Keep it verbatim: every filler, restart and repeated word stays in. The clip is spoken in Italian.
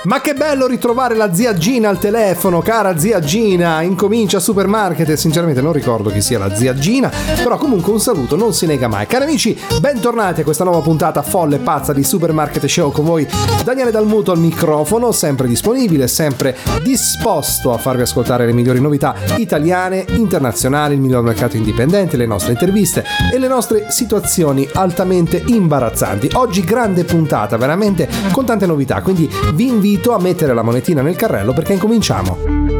Ma che bello ritrovare la zia Gina al telefono, cara zia Gina, incomincia Supermarket e sinceramente non ricordo chi sia la zia Gina, però comunque un saluto non si nega mai. Cari amici, bentornati a questa nuova puntata folle e pazza di Supermarket Show, con voi Daniele Dalmuto al microfono, sempre disponibile, sempre disposto a farvi ascoltare le migliori novità italiane, internazionali, il miglior mercato indipendente, le nostre interviste e le nostre situazioni altamente imbarazzanti. Oggi grande puntata, veramente con tante novità, quindi vi invito a mettere la monetina nel carrello perché incominciamo.